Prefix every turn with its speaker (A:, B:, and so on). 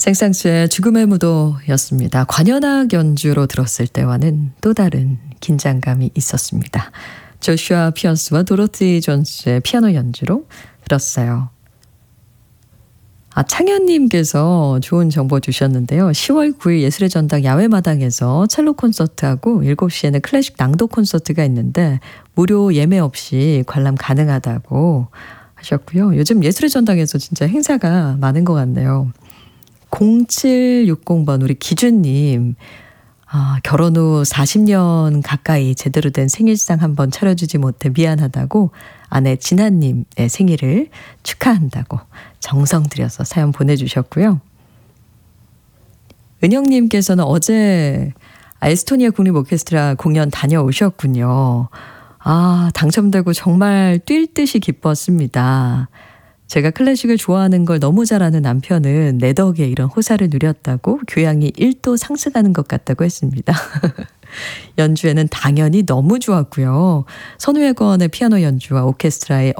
A: 생상수의 죽음의 무도였습니다. 관현악 연주로 들었을 때와는 또 다른 긴장감이 있었습니다. 조슈아 피어스와 도로티 존스의 피아노 연주로 들었어요. 창현님께서 좋은 정보 주셨는데요. 10월 9일 예술의 전당 야외마당에서 첼로 콘서트하고 7시에는 클래식 낭독 콘서트가 있는데 무료 예매 없이 관람 가능하다고 하셨고요. 요즘 예술의 전당에서 진짜 행사가 많은 것 같네요. 0760번 우리 기준님, 결혼 후 40년 가까이 제대로 된 생일상 한번 차려주지 못해 미안하다고 아내 진아님의 생일을 축하한다고 정성 들여서 사연 보내주셨고요. 은영님께서는 어제 에스토니아 국립 오케스트라 공연 다녀오셨군요. 당첨되고 정말 뛸 듯이 기뻤습니다. 제가 클래식을 좋아하는 걸 너무 잘 아는 남편은 내 덕에 이런 호사를 누렸다고 교양이 1도 상승하는 것 같다고 했습니다. 연주에는 당연히 너무 좋았고요. 선우회관의 피아노 연주와 오케스트라의